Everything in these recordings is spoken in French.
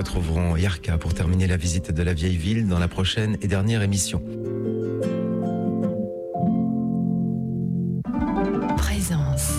retrouverons Yarka pour terminer la visite de la vieille ville dans la prochaine et dernière émission. Présence.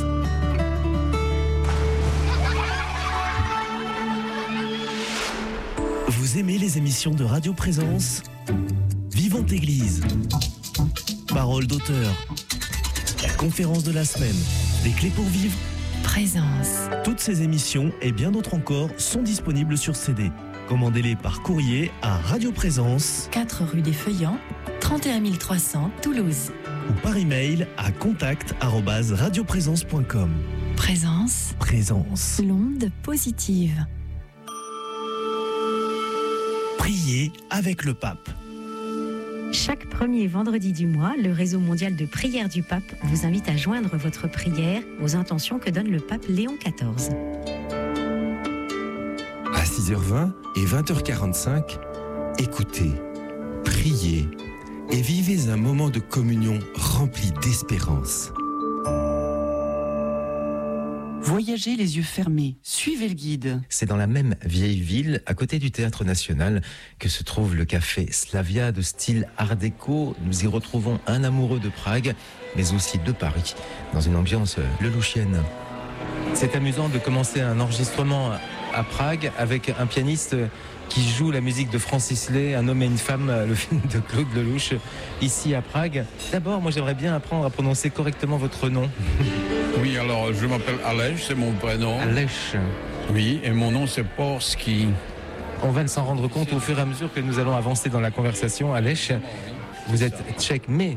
Vous aimez les émissions de Radio Présence ? Vivante Église, Paroles d'auteur, Conférence de la semaine, Des clés pour vivre. Présence. Toutes ces émissions et bien d'autres encore sont disponibles sur CD. Commandez-les par courrier à Radio Présence, 4 rue des Feuillants, 31 300 Toulouse. ou par email à contact@radioprésence.com. Présence. Présence. L'onde positive. Priez avec le pape. Chaque premier vendredi du mois, le réseau mondial de prière du pape vous invite à joindre votre prière aux intentions que donne le pape Léon XIV. À 6h20 et 20h45, écoutez, priez et vivez un moment de communion rempli d'espérance. Voyagez les yeux fermés, suivez le guide. C'est dans la même vieille ville, à côté du Théâtre National, que se trouve le café Slavia de style art déco. Nous y retrouvons un amoureux de Prague, mais aussi de Paris, dans une ambiance lelouchienne. C'est amusant de commencer un enregistrement à Prague avec un pianiste qui joue la musique de Francis Lay, Un homme et une femme, le film de Claude Lelouch, ici à Prague. D'abord, moi j'aimerais bien apprendre à prononcer correctement votre nom. Oui, alors je m'appelle Aleš, c'est mon prénom. Aleš. Oui, et mon nom c'est Porski. On va s'en rendre compte au fur et à mesure que nous allons avancer dans la conversation. Aleš, vous êtes tchèque, mais,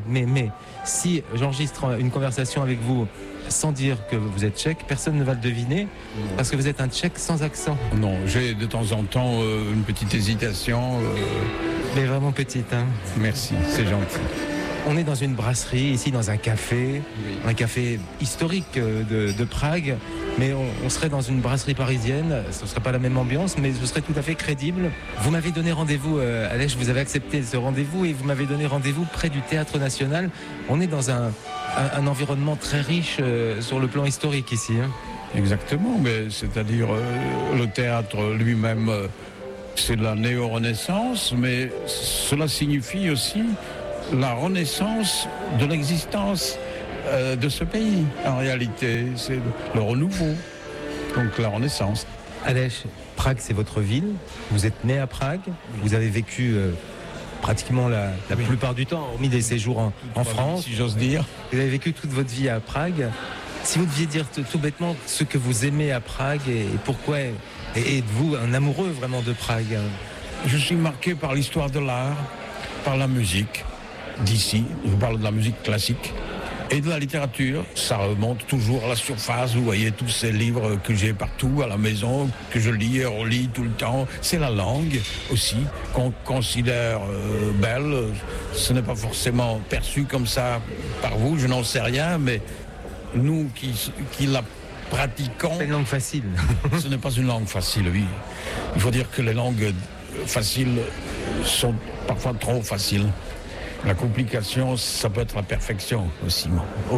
si j'enregistre une conversation avec vous sans dire que vous êtes tchèque, personne ne va le deviner, parce que vous êtes un tchèque sans accent. Non, j'ai de temps en temps une petite hésitation. Mais vraiment petite, hein. Merci, c'est gentil. On est dans une brasserie, ici dans un café, un café historique de Prague, mais on serait dans une brasserie parisienne, ce ne serait pas la même ambiance, mais ce serait tout à fait crédible. Vous m'avez donné rendez-vous, Aleš, vous avez accepté ce rendez-vous et vous m'avez donné rendez-vous près du Théâtre National. On est dans un environnement très riche sur le plan historique ici. Hein. Exactement, mais c'est-à-dire le théâtre lui-même, c'est de la néo-renaissance, mais cela signifie aussi la renaissance de l'existence de ce pays. En réalité, c'est le renouveau, donc la renaissance. Aleš, Prague, c'est votre ville. Vous êtes né à Prague. Vous avez vécu pratiquement la plupart du temps, hormis des séjours en France. Si j'ose dire. Vous avez vécu toute votre vie à Prague. Si vous deviez dire tout bêtement ce que vous aimez à Prague et pourquoi, et êtes-vous un amoureux vraiment de Prague? Je suis marqué par l'histoire de l'art, par la musique. D'ici, je parle de la musique classique et de la littérature. Ça remonte toujours à la surface. Vous voyez tous ces livres que j'ai partout à la maison, que je lis et relis tout le temps. C'est la langue aussi qu'on considère belle. Ce n'est pas forcément perçu comme ça par vous, je n'en sais rien, mais nous qui la pratiquons... C'est une langue facile. Ce n'est pas une langue facile, oui. Il faut dire que les langues faciles sont parfois trop faciles. La complication, ça peut être la perfection aussi.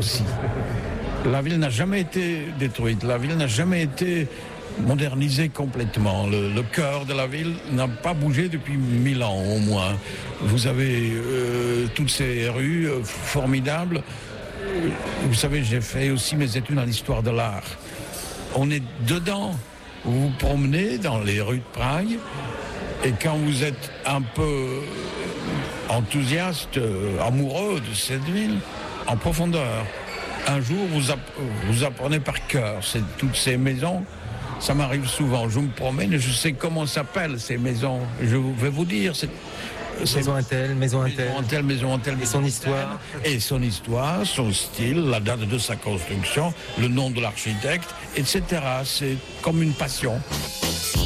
La ville n'a jamais été détruite, la ville n'a jamais été modernisée complètement. Le cœur de la ville n'a pas bougé depuis 1000 ans au moins. Vous avez toutes ces rues formidables. Vous savez, j'ai fait aussi mes études en histoire de l'art. On est dedans. Vous vous promenez dans les rues de Prague et quand vous êtes un peu enthousiaste, amoureux de cette ville, en profondeur. Un jour, vous apprenez par cœur toutes ces maisons. Ça m'arrive souvent. Je me promène et je sais comment s'appellent ces maisons. Je vais vous dire. Maison un tel, maison un tel. Maison un tel. Et son histoire. Et son histoire, son style, la date de sa construction, le nom de l'architecte, etc. C'est comme une passion.